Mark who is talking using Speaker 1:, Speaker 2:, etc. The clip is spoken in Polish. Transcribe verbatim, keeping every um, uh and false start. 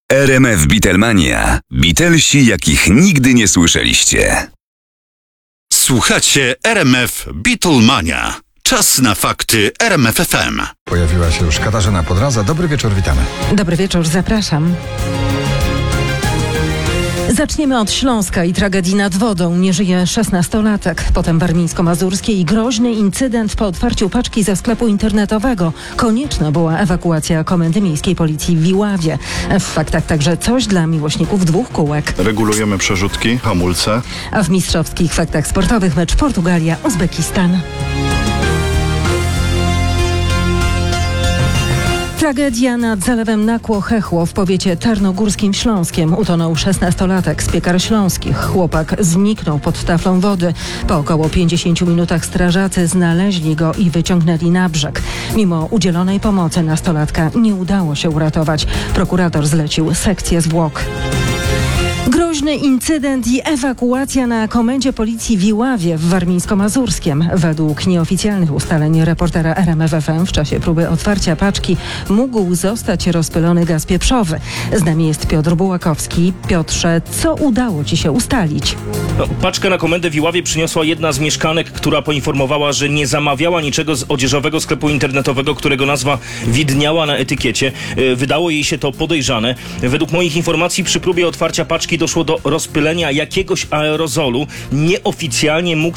Speaker 1: R M F Beatlemania. Beatlesi, jakich nigdy nie słyszeliście.
Speaker 2: Słuchacie R M F Beatlemania. Czas na fakty R M F F M.
Speaker 3: Pojawiła się już Katarzyna Podraza. Dobry wieczór, witamy.
Speaker 4: Dobry wieczór, zapraszam. Zaczniemy od Śląska i tragedii nad wodą. Nie żyje szesnastolatek. Potem warmińsko-mazurskie i groźny incydent po otwarciu paczki ze sklepu internetowego. Konieczna była ewakuacja Komendy Miejskiej Policji w Iławie. W faktach także coś dla miłośników dwóch kółek.
Speaker 5: Regulujemy przerzutki, hamulce.
Speaker 4: A w mistrzowskich faktach sportowych mecz Portugalia-Uzbekistan. Tragedia nad zalewem Nakło-Chechło w powiecie tarnogórskim Śląskiem. Utonął szesnastolatek z Piekar Śląskich. Chłopak zniknął pod taflą wody. Po około pięćdziesięciu minutach strażacy znaleźli go i wyciągnęli na brzeg. Mimo udzielonej pomocy nastolatka nie udało się uratować. Prokurator zlecił sekcję zwłok. Groźny incydent i ewakuacja na komendzie policji w Iławie w Warmińsko-Mazurskiem. Według nieoficjalnych ustaleń reportera R M F F M w czasie próby otwarcia paczki mógł zostać rozpylony gaz pieprzowy. Z nami jest Piotr Bułakowski. Piotrze, co udało Ci się ustalić?
Speaker 6: No, paczkę na komendę w Iławie przyniosła jedna z mieszkanek, która poinformowała, że nie zamawiała niczego z odzieżowego sklepu internetowego, którego nazwa widniała na etykiecie. Wydało jej się to podejrzane. Według moich informacji przy próbie otwarcia paczki doszło do rozpylenia jakiegoś aerozolu. Nieoficjalnie mógł